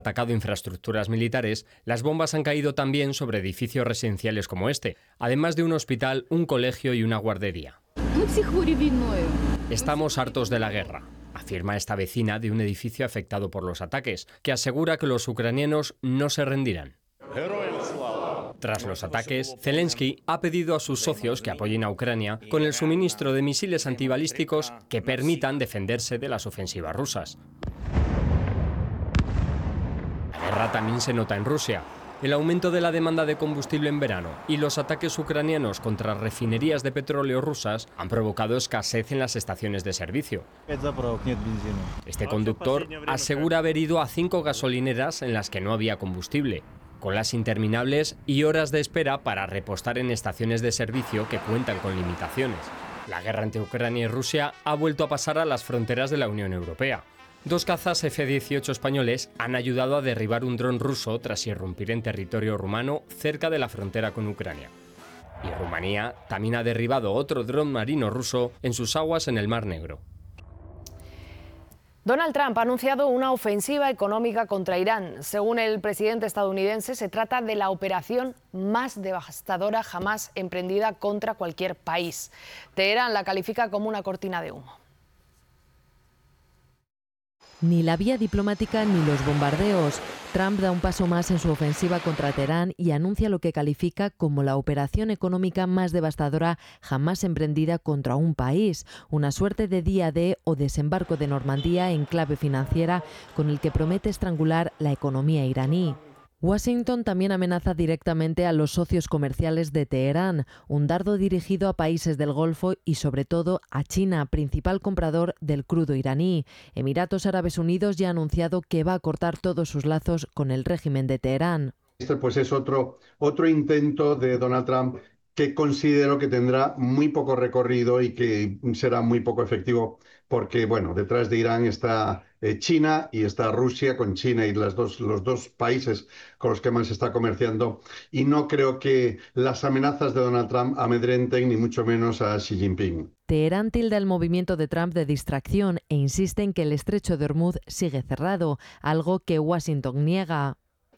atacado infraestructuras militares, las bombas han caído también sobre edificios residenciales como este, además de un hospital, un colegio y una guardería. Estamos hartos de la guerra, afirma esta vecina de un edificio afectado por los ataques, que asegura que los ucranianos no se rendirán. Tras los ataques, Zelensky ha pedido a sus socios que apoyen a Ucrania con el suministro de misiles antibalísticos que permitan defenderse de las ofensivas rusas. La guerra también se nota en Rusia. El aumento de la demanda de combustible en verano y los ataques ucranianos contra refinerías de petróleo rusas han provocado escasez en las estaciones de servicio. Este conductor asegura haber ido a 5 gasolineras en las que no había combustible, colas interminables y horas de espera para repostar en estaciones de servicio que cuentan con limitaciones. La guerra entre Ucrania y Rusia ha vuelto a pasar a las fronteras de la Unión Europea. 2 cazas F-18 españoles han ayudado a derribar un dron ruso tras irrumpir en territorio rumano cerca de la frontera con Ucrania. Y Rumanía también ha derribado otro dron marino ruso en sus aguas en el Mar Negro. Donald Trump ha anunciado una ofensiva económica contra Irán. Según el presidente estadounidense, se trata de la operación más devastadora jamás emprendida contra cualquier país. Teherán la califica como una cortina de humo. Ni la vía diplomática ni los bombardeos. Trump da un paso más en su ofensiva contra Teherán y anuncia lo que califica como la operación económica más devastadora jamás emprendida contra un país. Una suerte de día D o desembarco de Normandía en clave financiera con el que promete estrangular la economía iraní. Washington también amenaza directamente a los socios comerciales de Teherán, un dardo dirigido a países del Golfo y sobre todo a China, principal comprador del crudo iraní. Emiratos Árabes Unidos ya ha anunciado que va a cortar todos sus lazos con el régimen de Teherán. Este pues es otro intento de Donald Trump que considero que tendrá muy poco recorrido y que será muy poco efectivo porque, bueno, detrás de Irán está China y está Rusia, con China y los dos países con los que más se está comerciando, y no creo que las amenazas de Donald Trump amedrenten ni mucho menos a Xi Jinping. Teherán tilda el movimiento de Trump de distracción e insiste en que el estrecho de Hormuz sigue cerrado, algo que Washington niega.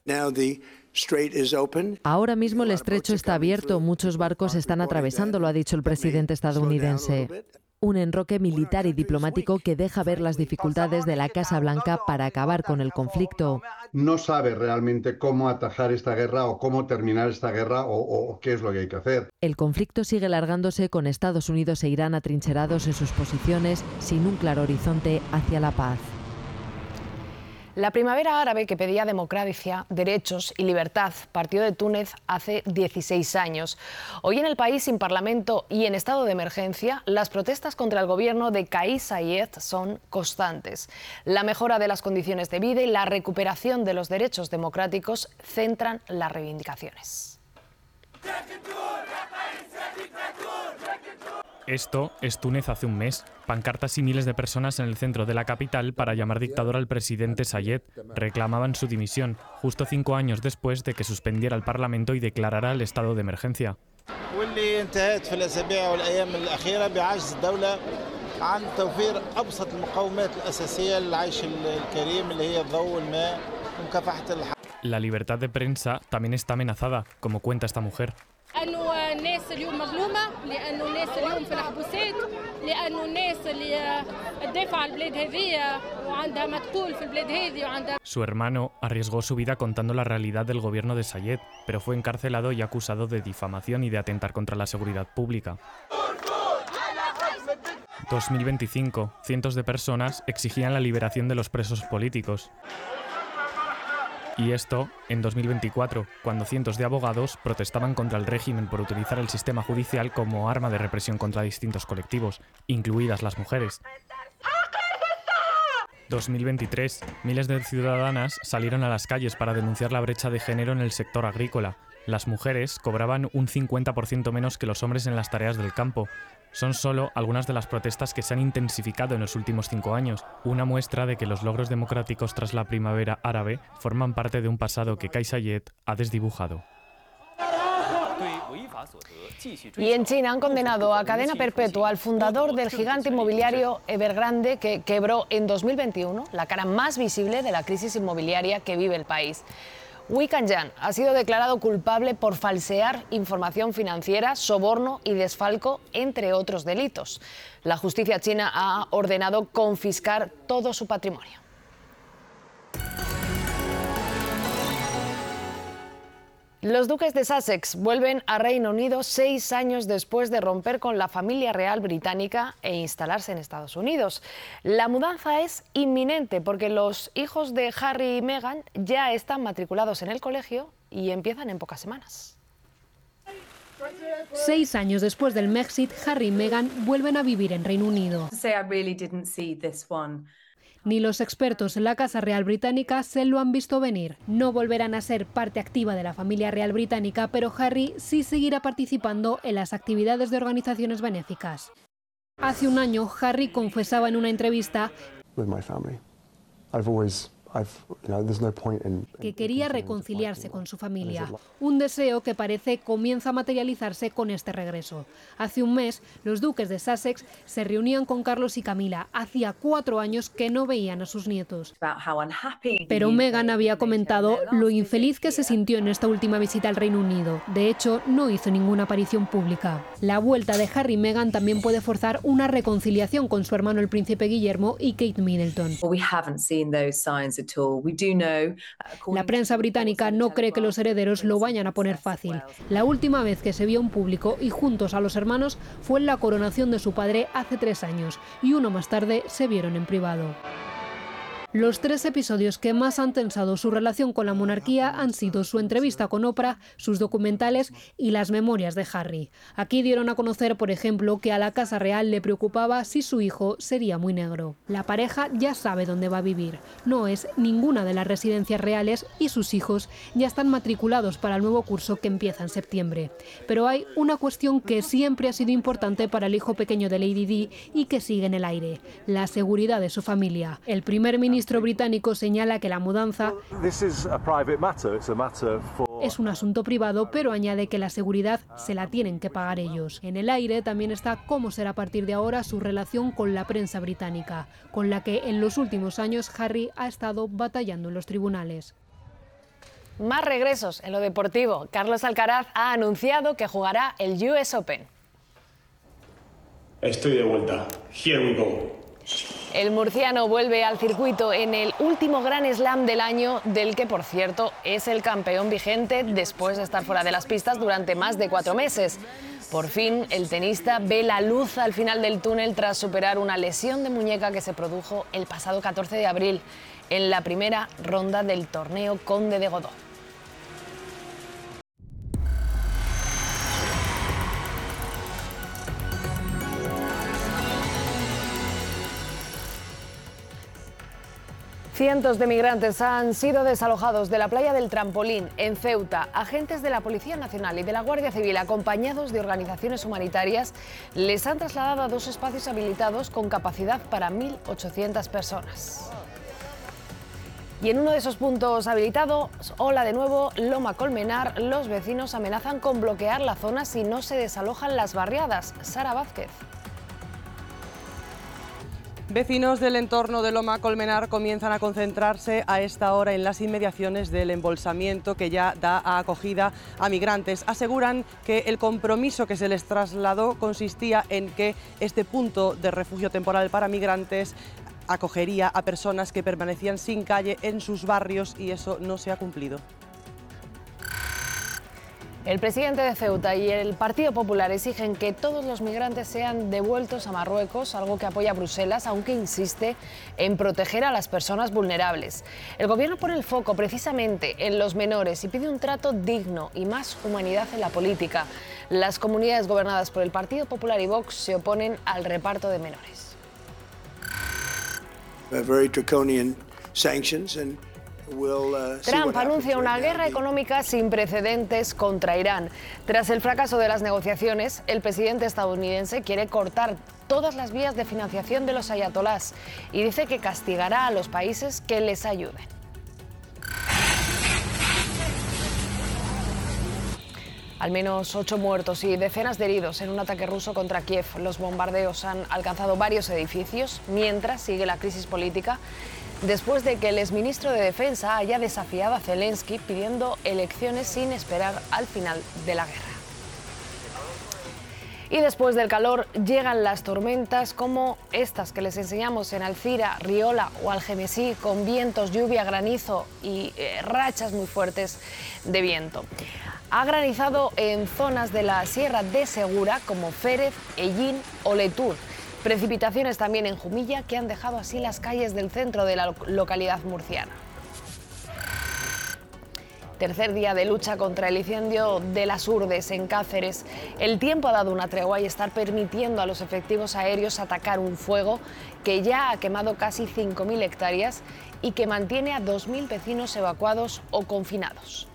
Ahora mismo el estrecho está abierto, muchos barcos están atravesándolo, ha dicho el presidente estadounidense. Un enroque militar y diplomático que deja ver las dificultades de la Casa Blanca para acabar con el conflicto. No sabe realmente cómo atajar esta guerra o cómo terminar esta guerra o qué es lo que hay que hacer. El conflicto sigue alargándose con Estados Unidos e Irán atrincherados en sus posiciones sin un claro horizonte hacia la paz. La primavera árabe, que pedía democracia, derechos y libertad, partió de Túnez hace 16 años. Hoy en el país, sin parlamento y en estado de emergencia, las protestas contra el gobierno de Kais Saied son constantes. La mejora de las condiciones de vida y la recuperación de los derechos democráticos centran las reivindicaciones. Esto es Túnez hace un mes. Pancartas y miles de personas en el centro de la capital para llamar dictador al presidente Saied. Reclamaban su dimisión, justo 5 años después de que suspendiera el Parlamento y declarara el estado de emergencia. La libertad de prensa también está amenazada, como cuenta esta mujer. Su hermano arriesgó su vida contando la realidad del gobierno de Saied, pero fue encarcelado y acusado de difamación y de atentar contra la seguridad pública. 2025. Cientos de personas exigían la liberación de los presos políticos. Y esto en 2024, cuando cientos de abogados protestaban contra el régimen por utilizar el sistema judicial como arma de represión contra distintos colectivos, incluidas las mujeres. 2023. Miles de ciudadanas salieron a las calles para denunciar la brecha de género en el sector agrícola. Las mujeres cobraban un 50% menos que los hombres en las tareas del campo. Son solo algunas de las protestas que se han intensificado en los últimos 5 años, una muestra de que los logros democráticos tras la primavera árabe forman parte de un pasado que Kais Saied ha desdibujado. Y en China han condenado a cadena perpetua al fundador del gigante inmobiliario Evergrande, que quebró en 2021, la cara más visible de la crisis inmobiliaria que vive el país. Wei Kangyan ha sido declarado culpable por falsear información financiera, soborno y desfalco, entre otros delitos. La justicia china ha ordenado confiscar todo su patrimonio. Los duques de Sussex vuelven a Reino Unido 6 años después de romper con la familia real británica e instalarse en Estados Unidos. La mudanza es inminente porque los hijos de Harry y Meghan ya están matriculados en el colegio y empiezan en pocas semanas. 6 años después del Brexit, Harry y Meghan vuelven a vivir en Reino Unido. Ni los expertos en la Casa Real Británica se lo han visto venir. No volverán a ser parte activa de la familia real británica, pero Harry sí seguirá participando en las actividades de organizaciones benéficas. Hace un año, Harry confesaba en una entrevista que quería reconciliarse con su familia, un deseo que parece comienza a materializarse con este regreso. Hace un mes, los duques de Sussex se reunían con Carlos y Camila. Hacía 4 años que no veían a sus nietos. Pero Meghan había comentado lo infeliz que se sintió en esta última visita al Reino Unido. De hecho, no hizo ninguna aparición pública. La vuelta de Harry y Meghan también puede forzar una reconciliación con su hermano el príncipe Guillermo y Kate Middleton. La prensa británica no cree que los herederos lo vayan a poner fácil. La última vez que se vio en público y juntos a los hermanos fue en la coronación de su padre hace 3 años, y uno más tarde se vieron en privado. Los 3 episodios que más han tensado su relación con la monarquía han sido su entrevista con Oprah, sus documentales y las memorias de Harry. Aquí dieron a conocer, por ejemplo, que a la Casa Real le preocupaba si su hijo sería muy negro. La pareja ya sabe dónde va a vivir. No es ninguna de las residencias reales y sus hijos ya están matriculados para el nuevo curso que empieza en septiembre. Pero hay una cuestión que siempre ha sido importante para el hijo pequeño de Lady Di y que sigue en el aire: la seguridad de su familia. El primer ministro británico señala que la mudanza es un asunto privado, pero añade que la seguridad se la tienen que pagar ellos. En el aire también está cómo será a partir de ahora su relación con la prensa británica, con la que en los últimos años Harry ha estado batallando en los tribunales. Más regresos en lo deportivo. Carlos Alcaraz ha anunciado que jugará el US Open. Estoy de vuelta. Here we go. El murciano vuelve al circuito en el último Grand Slam del año, del que, por cierto, es el campeón vigente después de estar fuera de las pistas durante más de 4 meses. Por fin, el tenista ve la luz al final del túnel tras superar una lesión de muñeca que se produjo el pasado 14 de abril en la primera ronda del torneo Conde de Godó. Cientos de migrantes han sido desalojados de la playa del Trampolín, en Ceuta. Agentes de la Policía Nacional y de la Guardia Civil, acompañados de organizaciones humanitarias, les han trasladado a 2 espacios habilitados con capacidad para 1.800 personas. Y en uno de esos puntos habilitados, hola de nuevo, Loma Colmenar, los vecinos amenazan con bloquear la zona si no se desalojan las barriadas. Sara Vázquez. Vecinos del entorno de Loma Colmenar comienzan a concentrarse a esta hora en las inmediaciones del embolsamiento que ya da acogida a migrantes. Aseguran que el compromiso que se les trasladó consistía en que este punto de refugio temporal para migrantes acogería a personas que permanecían sin calle en sus barrios, y eso no se ha cumplido. El presidente de Ceuta y el Partido Popular exigen que todos los migrantes sean devueltos a Marruecos, algo que apoya Bruselas, aunque insiste en proteger a las personas vulnerables. El gobierno pone el foco precisamente en los menores y pide un trato digno y más humanidad en la política. Las comunidades gobernadas por el Partido Popular y Vox se oponen al reparto de menores. Trump anuncia una guerra económica sin precedentes contra Irán. Tras el fracaso de las negociaciones, el presidente estadounidense quiere cortar todas las vías de financiación de los ayatolás y dice que castigará a los países que les ayuden. Al menos 8 muertos y decenas de heridos en un ataque ruso contra Kiev. Los bombardeos han alcanzado varios edificios, mientras sigue la crisis política, después de que el exministro de Defensa haya desafiado a Zelensky pidiendo elecciones sin esperar al final de la guerra. Y después del calor llegan las tormentas como estas que les enseñamos en Alcira, Riola o Algemesí, con vientos, lluvia, granizo y rachas muy fuertes de viento. Ha granizado en zonas de la Sierra de Segura como Férez, Ellín o Letur. Precipitaciones también en Jumilla que han dejado así las calles del centro de la localidad murciana. Tercer día de lucha contra el incendio de las Urdes en Cáceres. El tiempo ha dado una tregua y está permitiendo a los efectivos aéreos atacar un fuego que ya ha quemado casi 5.000 hectáreas y que mantiene a 2.000 vecinos evacuados o confinados.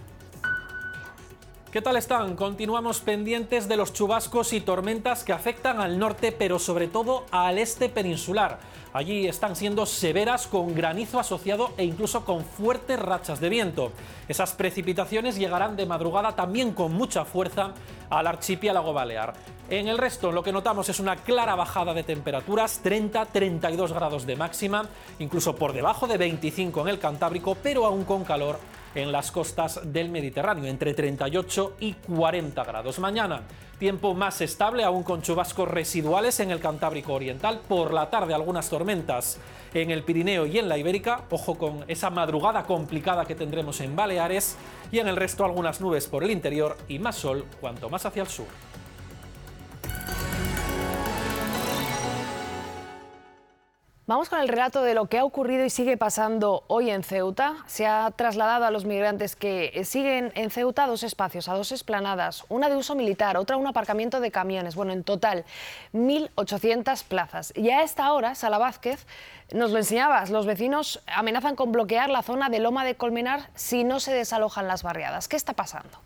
¿Qué tal están? Continuamos pendientes de los chubascos y tormentas que afectan al norte, pero sobre todo al este peninsular. Allí están siendo severas, con granizo asociado e incluso con fuertes rachas de viento. Esas precipitaciones llegarán de madrugada también con mucha fuerza al archipiélago balear. En el resto lo que notamos es una clara bajada de temperaturas, 30-32 grados de máxima, incluso por debajo de 25 en el Cantábrico, pero aún con calor en las costas del Mediterráneo, entre 38 y 40 grados. Mañana, tiempo más estable, aún con chubascos residuales en el Cantábrico Oriental. Por la tarde, algunas tormentas en el Pirineo y en la Ibérica. Ojo con esa madrugada complicada que tendremos en Baleares. Y en el resto, algunas nubes por el interior y más sol cuanto más hacia el sur. Vamos con el relato de lo que ha ocurrido y sigue pasando hoy en Ceuta. Se ha trasladado a los migrantes que siguen en Ceuta 2 espacios, a 2 explanadas, una de uso militar, otra un aparcamiento de camiones. Bueno, en total 1.800 plazas. Y a esta hora, Sala Vázquez, nos lo enseñabas, los vecinos amenazan con bloquear la zona de Loma de Colmenar si no se desalojan las barriadas. ¿Qué está pasando?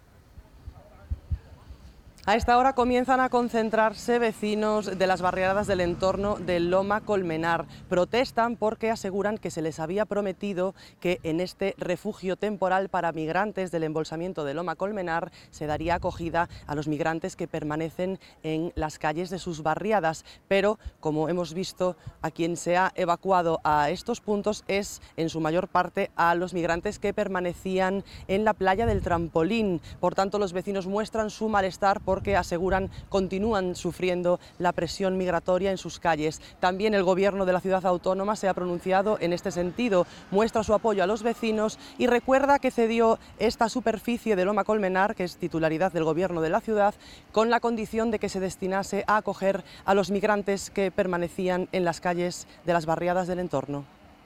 A esta hora comienzan a concentrarse vecinos de las barriadas del entorno de Loma Colmenar. Protestan porque aseguran que se les había prometido que en este refugio temporal para migrantes del embolsamiento de Loma Colmenar se daría acogida a los migrantes que permanecen en las calles de sus barriadas. Pero, como hemos visto, a quien se ha evacuado a estos puntos es, en su mayor parte, a los migrantes que permanecían en la playa del Trampolín. Por tanto, los vecinos muestran su malestar porque aseguran continúan sufriendo la presión migratoria en sus calles. También el gobierno de la ciudad autónoma se ha pronunciado en este sentido, muestra su apoyo a los vecinos y recuerda que cedió esta superficie de Loma Colmenar, que es titularidad del gobierno de la ciudad, con la condición de que se destinase a acoger a los migrantes que permanecían en las calles de las barriadas del entorno.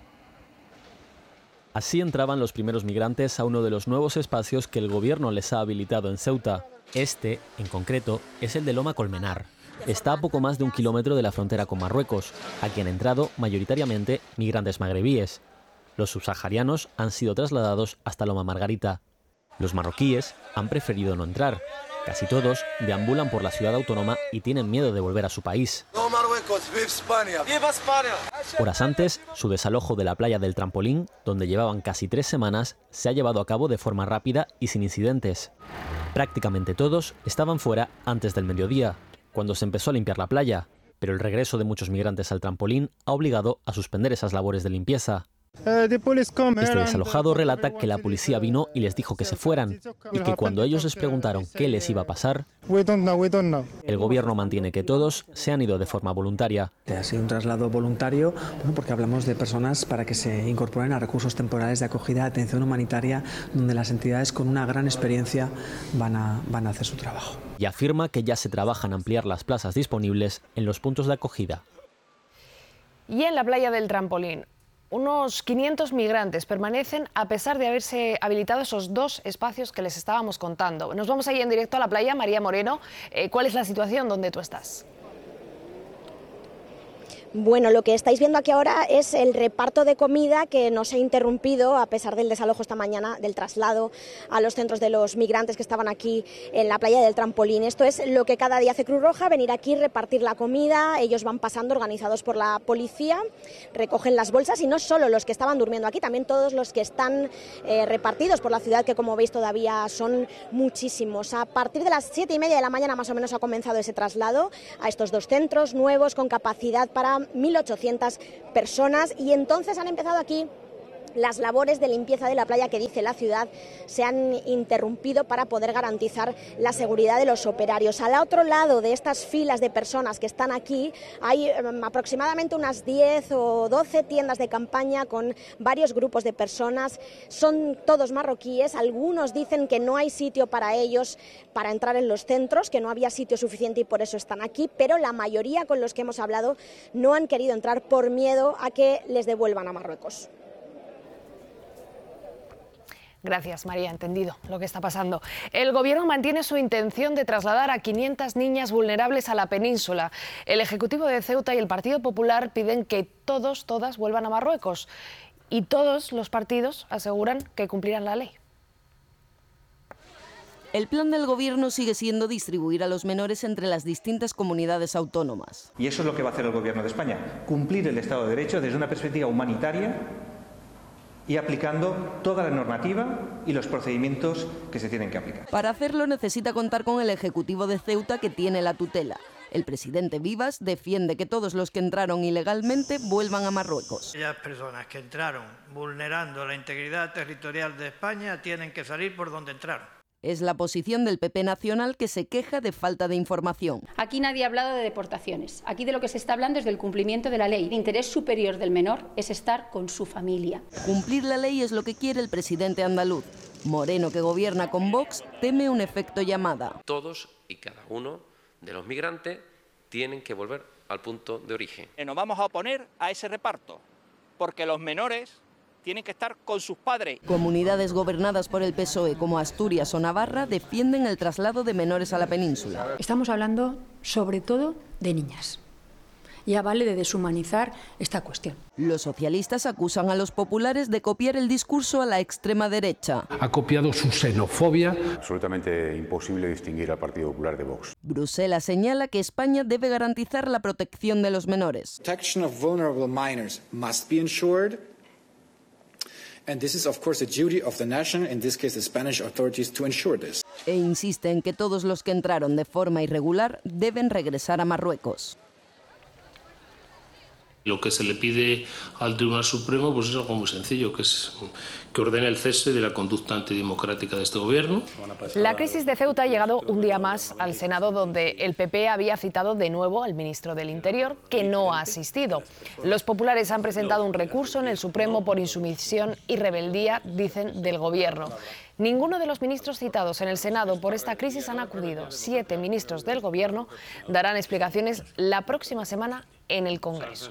Así entraban los primeros migrantes a uno de los nuevos espacios que el gobierno les ha habilitado en Ceuta. Este, en concreto, es el de Loma Colmenar. Está a poco más de 1 kilómetro de la frontera con Marruecos. Aquí han entrado mayoritariamente migrantes magrebíes. Los subsaharianos han sido trasladados hasta Loma Margarita. Los marroquíes han preferido no entrar. Casi todos deambulan por la ciudad autónoma y tienen miedo de volver a su país. ¡No Marruecos! ¡Viva España! ¡Viva España! Horas antes, su desalojo de la playa del Trampolín, donde llevaban casi 3 semanas, se ha llevado a cabo de forma rápida y sin incidentes. Prácticamente todos estaban fuera antes del mediodía, cuando se empezó a limpiar la playa, pero el regreso de muchos migrantes al Trampolín ha obligado a suspender esas labores de limpieza. Este desalojado relata que la policía vino y les dijo que se fueran, y que cuando ellos les preguntaron qué les iba a pasar, el gobierno mantiene que todos se han ido de forma voluntaria. Ha sido un traslado voluntario, porque hablamos de personas para que se incorporen a recursos temporales de acogida de atención humanitaria, donde las entidades con una gran experiencia van a hacer su trabajo. Y afirma que ya se trabaja en ampliar las plazas disponibles en los puntos de acogida. Y en la playa del Trampolín, unos 500 migrantes permanecen a pesar de haberse habilitado esos 2 espacios que les estábamos contando. Nos vamos ahí en directo a la playa. María Moreno, ¿cuál es la situación donde tú estás? Bueno, lo que estáis viendo aquí ahora es el reparto de comida que no se ha interrumpido a pesar del desalojo esta mañana, del traslado a los centros de los migrantes que estaban aquí en la playa del Trampolín. Esto es lo que cada día hace Cruz Roja, venir aquí, repartir la comida. Ellos van pasando organizados por la policía, recogen las bolsas y no solo los que estaban durmiendo aquí, también todos los que están repartidos por la ciudad, que como veis todavía son muchísimos. A partir de las 7:30 de la mañana más o menos ha comenzado ese traslado a estos dos centros nuevos con capacidad para 1.800 personas y entonces han empezado aquí las labores de limpieza de la playa que dice la ciudad se han interrumpido para poder garantizar la seguridad de los operarios. Al otro lado de estas filas de personas que están aquí hay aproximadamente unas 10 o 12 tiendas de campaña con varios grupos de personas. Son todos marroquíes, algunos dicen que no hay sitio para ellos para entrar en los centros, que no había sitio suficiente y por eso están aquí, pero la mayoría con los que hemos hablado no han querido entrar por miedo a que les devuelvan a Marruecos. Gracias, María. Entendido lo que está pasando. El Gobierno mantiene su intención de trasladar a 500 niñas vulnerables a la península. El Ejecutivo de Ceuta y el Partido Popular piden que todas vuelvan a Marruecos. Y todos los partidos aseguran que cumplirán la ley. El plan del Gobierno sigue siendo distribuir a los menores entre las distintas comunidades autónomas. Y eso es lo que va a hacer el Gobierno de España, cumplir el Estado de Derecho desde una perspectiva humanitaria y aplicando toda la normativa y los procedimientos que se tienen que aplicar. Para hacerlo necesita contar con el Ejecutivo de Ceuta, que tiene la tutela. El presidente Vivas defiende que todos los que entraron ilegalmente vuelvan a Marruecos. Aquellas personas que entraron vulnerando la integridad territorial de España tienen que salir por donde entraron. Es la posición del PP Nacional, que se queja de falta de información. Aquí nadie ha hablado de deportaciones. Aquí de lo que se está hablando es del cumplimiento de la ley. El interés superior del menor es estar con su familia. Cumplir la ley es lo que quiere el presidente andaluz. Moreno, que gobierna con Vox, teme un efecto llamada. Todos y cada uno de los migrantes tienen que volver al punto de origen. Nos vamos a oponer a ese reparto, porque los menores tienen que estar con sus padres. Comunidades gobernadas por el PSOE como Asturias o Navarra defienden el traslado de menores a la península. Estamos hablando sobre todo de niñas. Ya vale de deshumanizar esta cuestión. Los socialistas acusan a los populares de copiar el discurso a la extrema derecha. Ha copiado su xenofobia. Absolutamente imposible distinguir al Partido Popular de Vox. Bruselas señala que España debe garantizar la protección de los menores. Protection of vulnerable minors must be ensured. And this is, of course, the duty of the national, in this case the Spanish authorities, to ensure this. E insiste en que todos los que entraron de forma irregular deben regresar a Marruecos. Lo que se le pide al Tribunal Supremo pues es algo muy sencillo, que es que ordene el cese de la conducta antidemocrática de este Gobierno. La crisis de Ceuta ha llegado un día más al Senado, donde el PP había citado de nuevo al ministro del Interior, que no ha asistido. Los populares han presentado un recurso en el Supremo por insumisión y rebeldía, dicen, del Gobierno. Ninguno de los ministros citados en el Senado por esta crisis han acudido. 7 ministros del Gobierno darán explicaciones la próxima semana en el Congreso.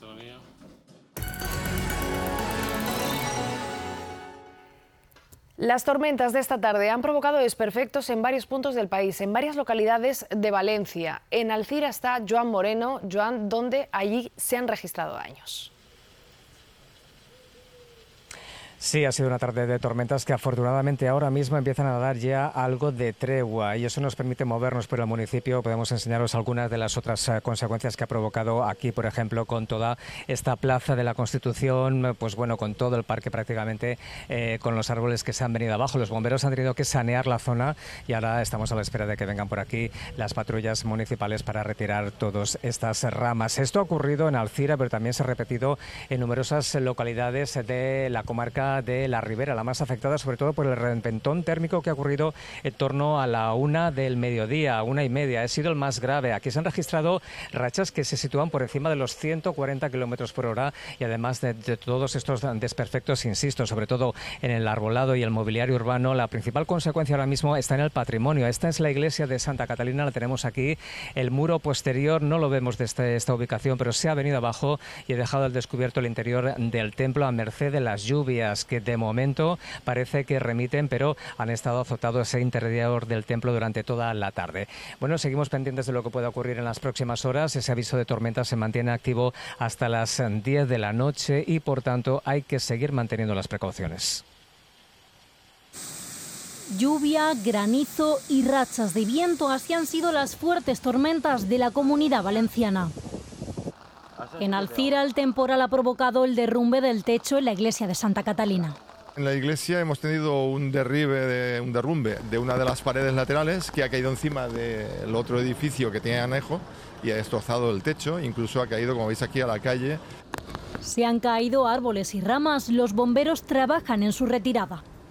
Las tormentas de esta tarde han provocado desperfectos en varios puntos del país, en varias localidades de Valencia. En Alcira está Joan Moreno. Joan, donde allí se han registrado daños. Sí, ha sido una tarde de tormentas que afortunadamente ahora mismo empiezan a dar ya algo de tregua y eso nos permite movernos por el municipio. Podemos enseñaros algunas de las otras consecuencias que ha provocado aquí, por ejemplo, con toda esta plaza de la Constitución, pues bueno, con todo el parque prácticamente, con los árboles que se han venido abajo. Los bomberos han tenido que sanear la zona y ahora estamos a la espera de que vengan por aquí las patrullas municipales para retirar todas estas ramas. Esto ha ocurrido en Alcira, pero también se ha repetido en numerosas localidades de la comarca de la Ribera, la más afectada sobre todo por el reventón térmico que ha ocurrido en torno a la 1 del mediodía, 1:30. Ha sido el más grave. Aquí se han registrado rachas que se sitúan por encima de los 140 kilómetros por hora y además de todos estos desperfectos, insisto, sobre todo en el arbolado y el mobiliario urbano, la principal consecuencia ahora mismo está en el patrimonio. Esta es la iglesia de Santa Catalina, la tenemos aquí. El muro posterior no lo vemos desde esta ubicación, pero se ha venido abajo y ha dejado al descubierto el interior del templo a merced de las lluvias. lluvias que de momento parece que remiten, pero han estado azotados ese interior del templo durante toda la tarde. Bueno, seguimos pendientes de lo que pueda ocurrir en las próximas horas. Ese aviso de tormenta se mantiene activo hasta las 10 de la noche y, por tanto, hay que seguir manteniendo las precauciones. Lluvia, granizo y rachas de viento, así han sido las fuertes tormentas de la Comunidad Valenciana. En Alcira, el temporal ha provocado el derrumbe del techo en la iglesia de Santa Catalina. En la iglesia hemos tenido un derrumbe de una de las paredes laterales que ha caído encima del otro edificio que tiene anejo y ha destrozado el techo, incluso ha caído, como veis aquí, a la calle. Se han caído árboles y ramas, los bomberos trabajan en su retirada.